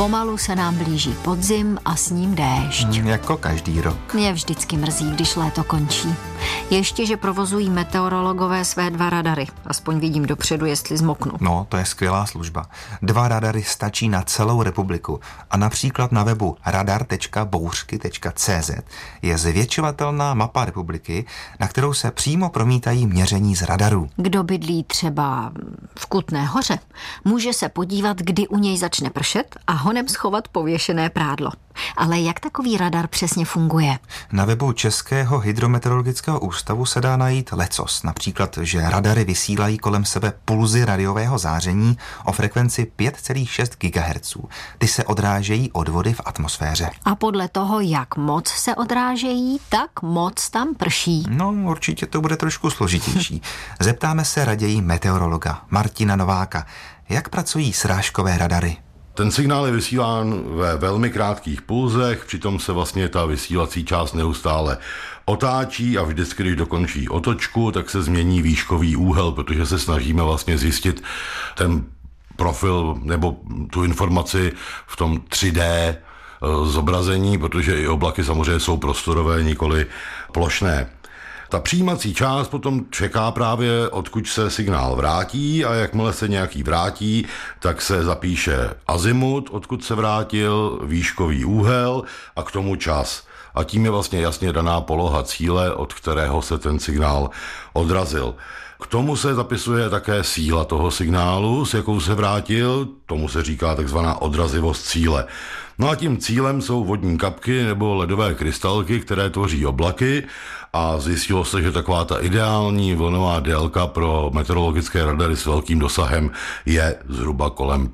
Pomalu se nám blíží podzim a s ním déšť. Jako každý rok. Mě vždycky mrzí, když léto končí. Ještě, že provozují meteorologové své 2 radary. Aspoň vidím dopředu, jestli zmoknu. No, to je skvělá služba. 2 radary stačí na celou republiku. A například na webu radar.bouřky.cz je zvětšovatelná mapa republiky, na kterou se přímo promítají měření z radarů. Kdo bydlí třeba v Kutné Hoře, může se podívat, kdy u něj začne pršet a honem schovat pověšené prádlo. Ale jak takový radar přesně funguje? Na webu Českého hydrometeorologického ústavu se dá najít lecos. Například, že radary vysílají kolem sebe pulzy radiového záření o frekvenci 5,6 GHz. Ty se odrážejí od vody v atmosféře. A podle toho, jak moc se odrážejí, tak moc tam prší. No, určitě to bude trošku složitější. Zeptáme se raději meteorologa Martina Nováka. Jak pracují srážkové radary? Ten signál je vysílán ve velmi krátkých pulzech, přitom se vlastně ta vysílací část neustále otáčí a vždycky, když dokončí otočku, tak se změní výškový úhel, protože se snažíme vlastně zjistit ten profil nebo tu informaci v tom 3D zobrazení, protože i oblaky samozřejmě jsou prostorové, nikoli plošné. Ta přijímací část potom čeká právě, odkud se signál vrátí a jakmile se nějaký vrátí, tak se zapíše azimut, odkud se vrátil, výškový úhel a k tomu čas. A tím je vlastně jasně daná poloha cíle, od kterého se ten signál odrazil. K tomu se zapisuje také síla toho signálu, s jakou se vrátil, tomu se říká takzvaná odrazivost cíle. No a tím cílem jsou vodní kapky nebo ledové krystalky, které tvoří oblaky a zjistilo se, že taková ta ideální vlnová délka pro meteorologické radary s velkým dosahem je zhruba kolem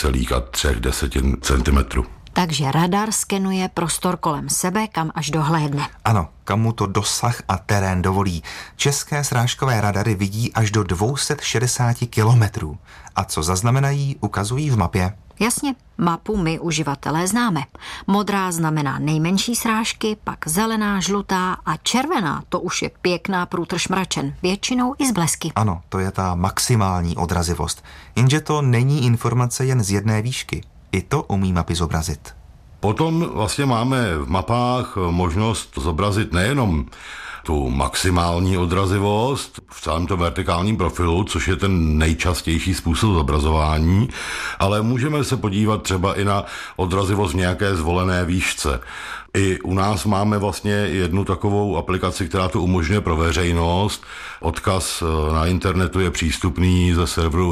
5,3 cm. Takže radar skenuje prostor kolem sebe, kam až dohlédne. Ano, kam mu to dosah a terén dovolí. České srážkové radary vidí až do 260 kilometrů. A co zaznamenají, ukazují v mapě. Jasně, mapu my uživatelé známe. Modrá znamená nejmenší srážky, pak zelená, žlutá a červená, to už je pěkná průtrž mračen, většinou i z blesky. Ano, to je ta maximální odrazivost. Jenže to není informace jen z jedné výšky. I to umí mapy zobrazit. Potom vlastně máme v mapách možnost zobrazit nejenom tu maximální odrazivost v celém tom vertikálním profilu, což je ten nejčastější způsob zobrazování, ale můžeme se podívat třeba i na odrazivost v nějaké zvolené výšce. I u nás máme vlastně jednu takovou aplikaci, která to umožňuje pro veřejnost. Odkaz na internetu je přístupný ze serveru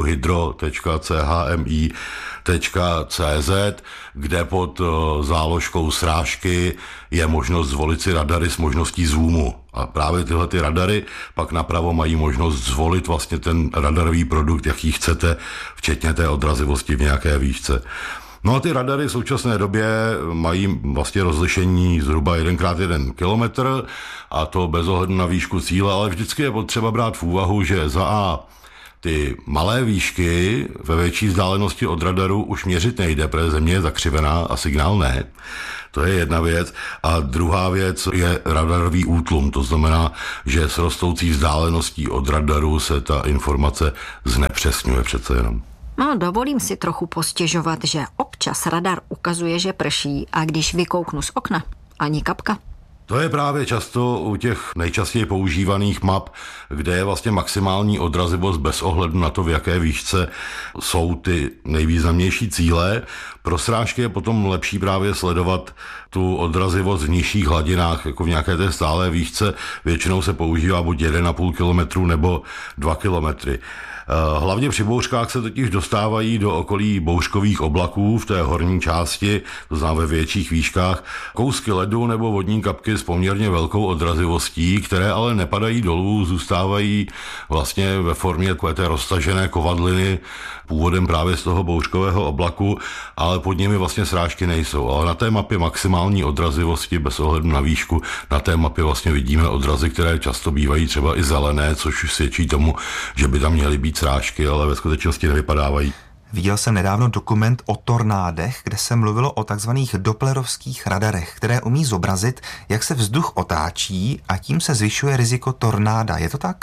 hydro.chmi.cz, kde pod záložkou srážky je možnost zvolit si radary s možností zoomu. A právě tyhle ty radary pak napravo mají možnost zvolit vlastně ten radarový produkt, jaký chcete, včetně té odrazivosti v nějaké výšce. No a ty radary v současné době mají vlastně rozlišení zhruba 1x1 kilometr a to bez ohledu na výšku cíle, ale vždycky je potřeba brát v úvahu, že za A ty malé výšky ve větší vzdálenosti od radaru už měřit nejde, protože země je zakřivená a signál ne. To je jedna věc. A druhá věc je radarový útlum. To znamená, že s rostoucí vzdáleností od radaru se ta informace znepřesňuje přece jenom. No, dovolím si trochu postěžovat, že občas radar ukazuje, že prší a když vykouknu z okna, ani kapka. To je právě často u těch nejčastěji používaných map, kde je vlastně maximální odrazivost bez ohledu na to, v jaké výšce jsou ty nejvýznamnější cíle. Pro srážky je potom lepší právě sledovat tu odrazivost v nižších hladinách, jako v nějaké té stálé výšce. Většinou se používá buď 1,5 kilometru nebo 2 kilometry. Hlavně při bouřkách se totiž dostávají do okolí bouřkových oblaků v té horní části, to znamená ve větších výškách, kousky ledu nebo vodní kapky s poměrně velkou odrazivostí, které ale nepadají dolů, zůstávají vlastně ve formě takové té roztažené kovadliny, původem právě z toho bouřkového oblaku, ale pod nimi vlastně srážky nejsou. Ale na té mapě maximální odrazivosti bez ohledu na výšku, na té mapě vlastně vidíme odrazy, které často bývají třeba i zelené, což svědčí tomu, že by tam měly být srážky, ale ve skutečnosti nevypadávají. Viděl jsem nedávno dokument o tornádech, kde se mluvilo o takzvaných dopplerovských radarech, které umí zobrazit, jak se vzduch otáčí a tím se zvyšuje riziko tornáda. Je to tak?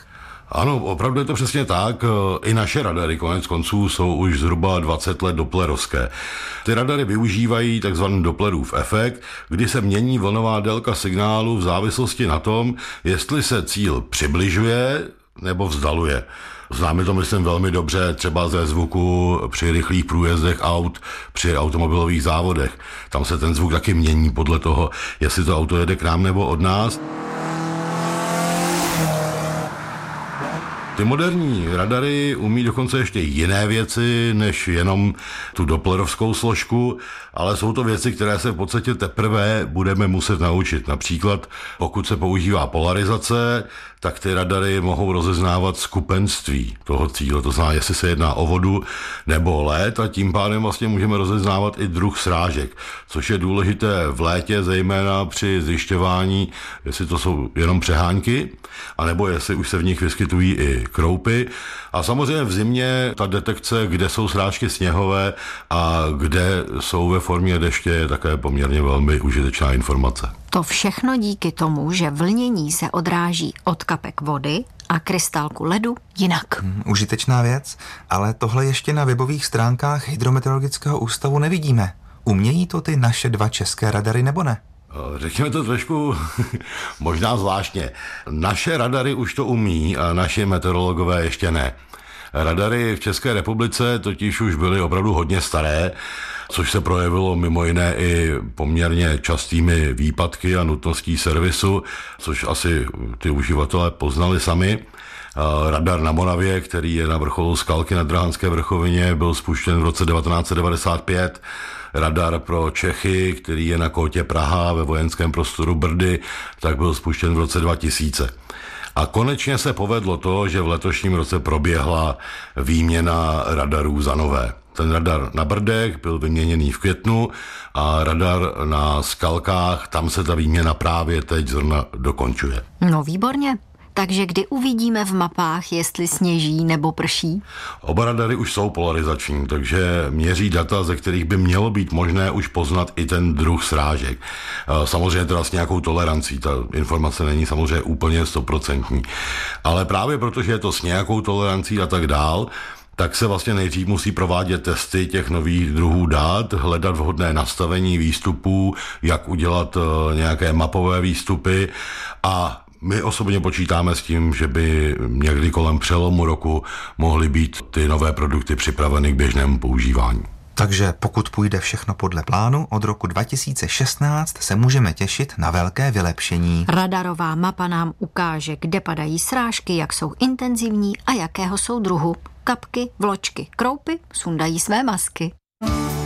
Ano, opravdu je to přesně tak. I naše radary konec konců jsou už zhruba 20 let doplerovské. Ty radary využívají takzvaný Dopplerův efekt, kdy se mění vlnová délka signálu v závislosti na tom, jestli se cíl přibližuje nebo vzdaluje. Známe to, myslím, velmi dobře třeba ze zvuku při rychlých průjezdech aut, při automobilových závodech. Tam se ten zvuk taky mění podle toho, jestli to auto jede k nám nebo od nás. Ty moderní radary umí dokonce ještě jiné věci, než jenom tu dopplerovskou složku, ale jsou to věci, které se v podstatě teprve budeme muset naučit. Například, pokud se používá polarizace, tak ty radary mohou rozeznávat skupenství toho cíle. To znamená, jestli se jedná o vodu nebo led, a tím pádem vlastně můžeme rozeznávat i druh srážek, což je důležité v létě, zejména při zjišťování, jestli to jsou jenom přehánky, anebo jestli už se v nich vyskytují i kroupy. A samozřejmě v zimě ta detekce, kde jsou srážky sněhové a kde jsou ve formě deště, je také poměrně velmi užitečná informace. To všechno díky tomu, že vlnění se odráží od kapek vody a krystálku ledu jinak. Užitečná věc, ale tohle ještě na webových stránkách Hydrometeorologického ústavu nevidíme. Umějí to ty naše 2 české radary nebo ne? Řekněme to trošku možná zvláštně. Naše radary už to umí a naši meteorologové ještě ne. Radary v České republice totiž už byly opravdu hodně staré, což se projevilo mimo jiné i poměrně častými výpadky a nutností servisu, což asi ty uživatelé poznali sami. Radar na Moravě, který je na vrcholu Skalky na Drahanské vrchovině, byl spuštěn v roce 1995. Radar pro Čechy, který je na kótě Praha ve vojenském prostoru Brdy, tak byl spuštěn v roce 2000. A konečně se povedlo to, že v letošním roce proběhla výměna radarů za nové. Ten radar na Brdech byl vyměněný v květnu a radar na Skalkách, tam se ta výměna právě teď zrovna dokončuje. No výborně. Takže kdy uvidíme v mapách, jestli sněží nebo prší? Oba radary už jsou polarizační, takže měří data, ze kterých by mělo být možné už poznat i ten druh srážek. Samozřejmě teda s nějakou tolerancí, ta informace není samozřejmě úplně 100%. Ale právě protože je to s nějakou tolerancí a tak dál, tak se vlastně nejdřív musí provádět testy těch nových druhů dat, hledat vhodné nastavení výstupů, jak udělat nějaké mapové výstupy a my osobně počítáme s tím, že by někdy kolem přelomu roku mohly být ty nové produkty připraveny k běžnému používání. Takže pokud půjde všechno podle plánu, od roku 2016 se můžeme těšit na velké vylepšení. Radarová mapa nám ukáže, kde padají srážky, jak jsou intenzivní a jakého jsou druhu. Kapky, vločky, kroupy sundají své masky.